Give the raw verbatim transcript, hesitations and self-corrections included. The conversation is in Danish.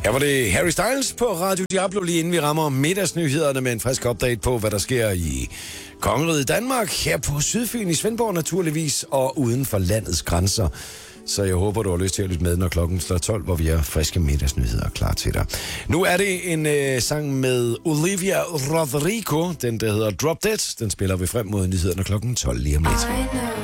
Her var det Harry Styles på Radio Diablo, lige inden vi rammer middagsnyhederne med en frisk update på, hvad der sker i Kongeriget Danmark, her på Sydfyn i Svendborg naturligvis, og uden for landets grænser. Så jeg håber, du har lyst til at lytte med, når klokken slår tolv, hvor vi har friske middagsnyheder klar til dig. Nu er det en øh, sang med Olivia Rodrigo, den der hedder Drop Dead. Den spiller vi frem mod nyhederne klokken tolv lige om lidt.